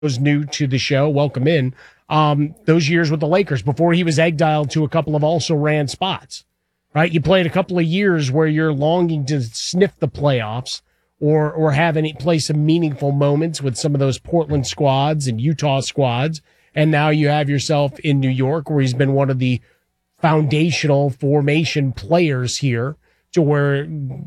was new to the show, welcome in. Those years with the Lakers before he was exiled to a couple of also ran spots, right? You played a couple of years where you're longing to sniff the playoffs or have play some meaningful moments with some of those Portland squads and Utah squads. And now you have yourself in New York where he's been one of the foundational formation players here to where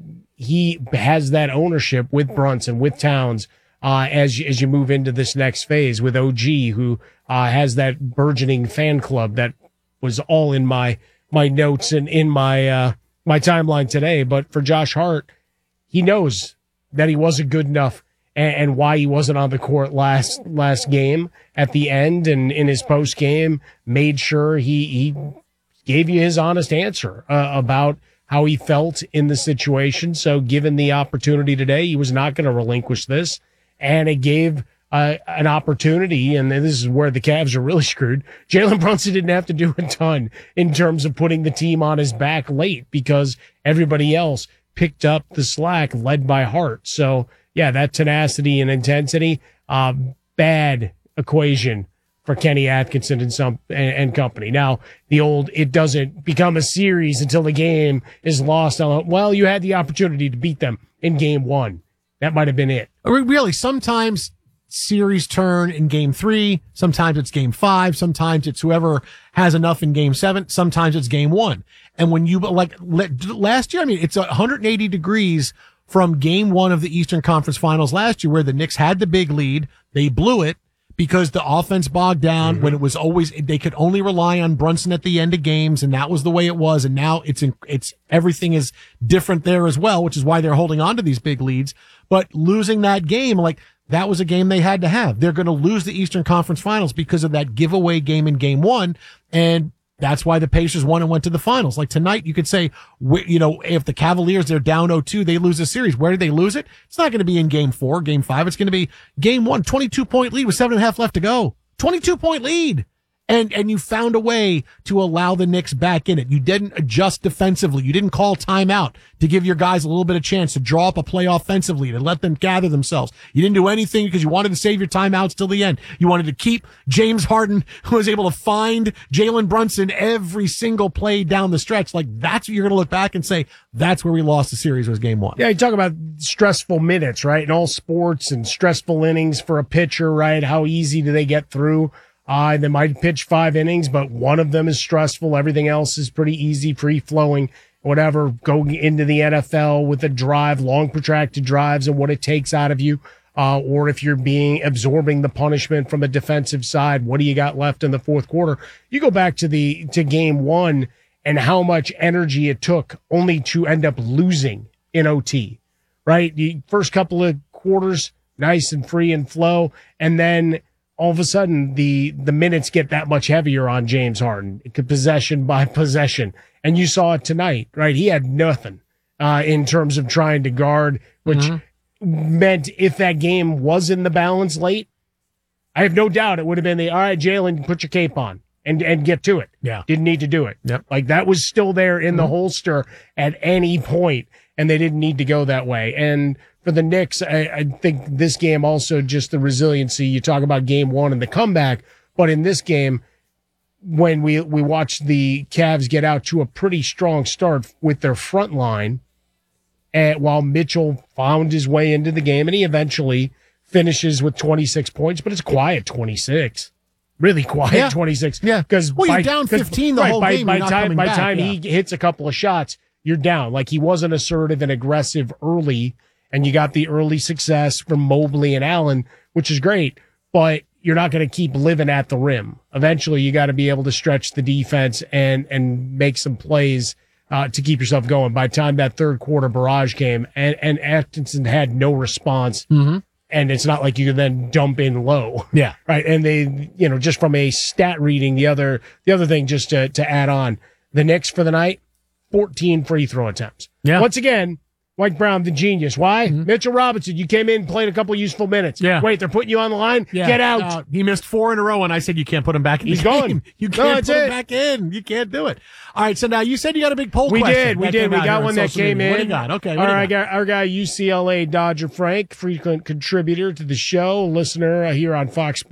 he has that ownership with Brunson, with Towns, as you move into this next phase with OG, who has that burgeoning fan club that was all in my notes and in my timeline today. But for Josh Hart, he knows that he wasn't good enough and why he wasn't on the court last game at the end and in his post game, made sure he gave you his honest answer about how he felt in the situation. So given the opportunity today, he was not going to relinquish this. And it gave an opportunity, and this is where the Cavs are really screwed. Jalen Brunson didn't have to do a ton in terms of putting the team on his back late because everybody else picked up the slack led by Hart. So, yeah, that tenacity and intensity, bad equation for Kenny Atkinson and company. Now, it doesn't become a series until the game is lost. Well, you had the opportunity to beat them in game one. That might have been it. Really, sometimes series turn in game 3. Sometimes it's game 5. Sometimes it's whoever has enough in game 7. Sometimes it's game 1. And when you, last year, I mean, it's 180 degrees from game 1 of the Eastern Conference Finals last year where the Knicks had the big lead. They blew it because the offense bogged down when it was always, they could only rely on Brunson at the end of games. And that was the way it was. And now everything is different there as well, which is why they're holding on to these big leads. But losing that game, that was a game they had to have. They're going to lose the Eastern Conference Finals because of that giveaway game in game 1. And that's why the Pacers won and went to the finals. Like tonight, you could say, if the Cavaliers, they're down 0-2, they lose the series. Where did they lose it? It's not going to be in game 4, game 5. It's going to be game 1, 22-point lead with 7.5 left to go. 22-point lead. And you found a way to allow the Knicks back in it. You didn't adjust defensively. You didn't call timeout to give your guys a little bit of chance to draw up a play offensively, to let them gather themselves. You didn't do anything because you wanted to save your timeouts till the end. You wanted to keep James Harden, who was able to find Jalen Brunson every single play down the stretch. That's what you're going to look back and say, that's where we lost the series, was game 1. Yeah, you talk about stressful minutes, right? In all sports and stressful innings for a pitcher, right? How easy do they get through? They might pitch 5 innings, but one of them is stressful. Everything else is pretty easy, free-flowing, whatever. Going into the NFL with a drive, long protracted drives and what it takes out of you. Or if you're absorbing the punishment from a defensive side, what do you got left in the fourth quarter? You go back to game 1 and how much energy it took only to end up losing in OT, right? The first couple of quarters, nice and free and flow. And then all of a sudden the minutes get that much heavier on James Harden, possession by possession. And you saw it tonight, right? He had nothing, in terms of trying to guard, which meant if that game was in the balance late, I have no doubt it would have been all right, Jalen, put your cape on and get to it. Yeah. Didn't need to do it. Yep. That was still there in the holster at any point, and they didn't need to go that way. And for the Knicks, I think this game also just the resiliency. You talk about game 1 and the comeback, but in this game, when we watched the Cavs get out to a pretty strong start with their front line, and while Mitchell found his way into the game, and he eventually finishes with 26 points, but it's quiet 26. Really quiet 26. Yeah. Because you're down 15 the whole game. By time he hits a couple of shots, you're down. He wasn't assertive and aggressive early. And you got the early success from Mobley and Allen, which is great, but you're not going to keep living at the rim. Eventually, you got to be able to stretch the defense and make some plays to keep yourself going. By the time that third quarter barrage came, and Atkinson had no response, and it's not like you can then dump in low. Yeah. Right. And they, just from a stat reading, the other thing just to add on, the Knicks for the night, 14 free throw attempts. Yeah. Once again, Mike Brown, the genius. Why? Mitchell Robinson, you came in and played a couple useful minutes. Yeah. Wait, they're putting you on the line? Yeah. Get out. He missed 4 in a row, and I said, you can't put him back in the He's game. gone. You No, can't that's put him it. back in. You can't do it. All right, so now you said you got a big poll We question. did. We got one that came in. What do you got? Okay. Our guy, UCLA Dodger Frank, frequent contributor to the show, listener here on Fox Sports.